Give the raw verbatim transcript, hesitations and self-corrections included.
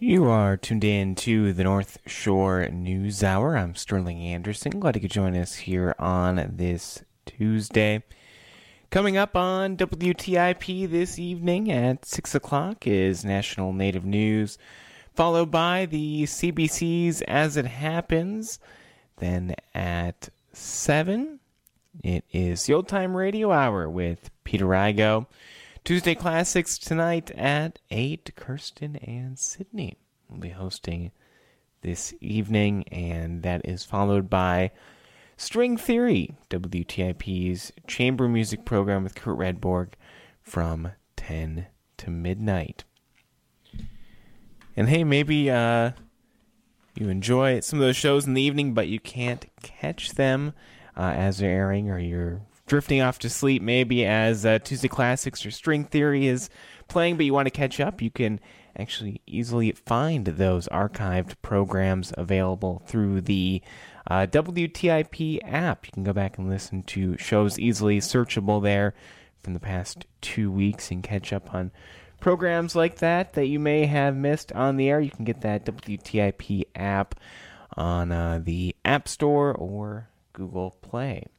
You are tuned in to the North Shore News Hour. I'm Sterling Anderson. Glad you could join us here on this Tuesday. Coming up on W T I P this evening at six o'clock is National Native News, followed by the C B C's As It Happens. Then at seven, it is the Old Time Radio Hour with Peter Igo. Tuesday Classics tonight at eight. Kirsten and Sydney will be hosting this evening, and that is followed by String Theory, W T I P's chamber music program with Kurt Redborg from ten to midnight. And hey, maybe uh, you enjoy some of those shows in the evening, but you can't catch them uh, as they're airing, or you're drifting off to sleep maybe as uh, Tuesday Classics or String Theory is playing, but you want to catch up. You can actually easily find those archived programs available through the uh, W T I P app. You can go back and listen to shows easily searchable there from the past two weeks and catch up on programs like that that you may have missed on the air. You can get that W T I P app on uh, the App Store or Google Play.